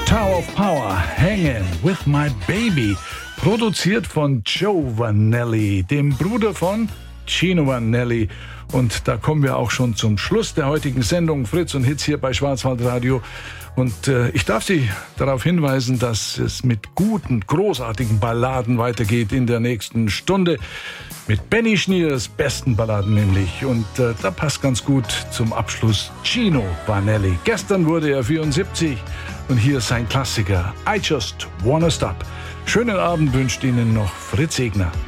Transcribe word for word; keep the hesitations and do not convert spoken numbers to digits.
Tower of Power, Hangin' with My Baby, produziert von Joe Vannelli, dem Bruder von Gino Vannelli. Und da kommen wir auch schon zum Schluss der heutigen Sendung Fritz und Hits hier bei Schwarzwaldradio. Und äh, ich darf Sie darauf hinweisen, dass es mit guten, großartigen Balladen weitergeht in der nächsten Stunde. Mit Benny Schniers besten Balladen nämlich. Und äh, da passt ganz gut zum Abschluss Gino Vannelli. Gestern wurde er vierundsiebzig und hier ist sein Klassiker I Just Wanna Stop. Schönen Abend wünscht Ihnen noch Fritz Egner.